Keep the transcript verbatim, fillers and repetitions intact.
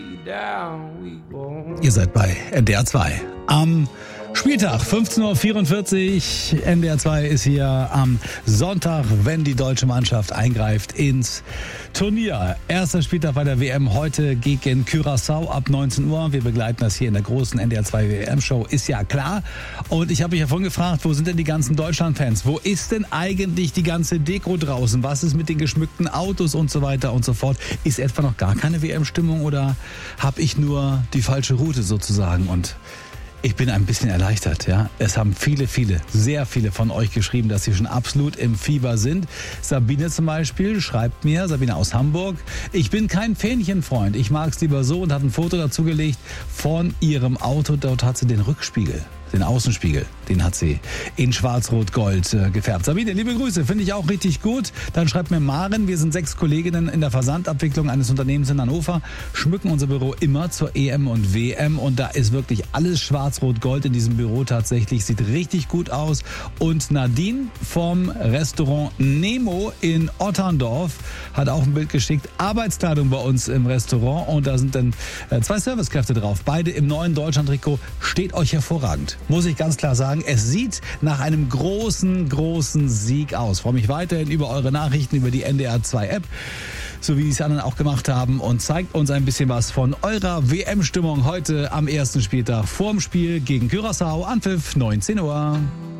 Ihr seid bei N D R zwei. Am Spieltag fünfzehn Uhr vierundvierzig. N D R zwei ist hier am Sonntag, wenn die deutsche Mannschaft eingreift ins Turnier. Erster Spieltag bei der W M heute gegen Curaçao ab neunzehn Uhr. Wir begleiten das hier in der großen N D R zwei W M-Show, ist ja klar. Und ich habe mich ja vorhin gefragt, wo sind denn die ganzen Deutschland-Fans? Wo ist denn eigentlich die ganze Deko draußen? Was ist mit den geschmückten Autos und so weiter und so fort? Ist etwa noch gar keine W M-Stimmung oder habe ich nur die falsche Route sozusagen? Und ich bin ein bisschen erleichtert, ja. Es haben viele, viele, sehr viele von euch geschrieben, dass sie schon absolut im Fieber sind. Sabine zum Beispiel schreibt mir, Sabine aus Hamburg, ich bin kein Fähnchenfreund. Ich mag es lieber so und hat ein Foto dazu gelegt von ihrem Auto. Dort hat sie den Rückspiegel, den Außenspiegel, den hat sie in schwarz-rot-gold äh, gefärbt. Sabine, liebe Grüße, finde ich auch richtig gut. Dann schreibt mir Maren, wir sind sechs Kolleginnen in der Versandabwicklung eines Unternehmens in Hannover, schmücken unser Büro immer zur E M und W M und da ist wirklich alles schwarz-rot-gold in diesem Büro tatsächlich. Sieht richtig gut aus. Und Nadine vom Restaurant Nemo in Otterndorf hat auch ein Bild geschickt. Arbeitskleidung bei uns im Restaurant und da sind dann äh, zwei Servicekräfte drauf. Beide im neuen Deutschland-Trikot. Steht euch hervorragend. Muss ich ganz klar sagen, es sieht nach einem großen, großen Sieg aus. Ich freue mich weiterhin über eure Nachrichten, über die N D R zwei App, so wie die es anderen auch gemacht haben und zeigt uns ein bisschen was von eurer W M-Stimmung heute am ersten Spieltag vorm Spiel gegen Curaçao. Anpfiff neunzehn Uhr.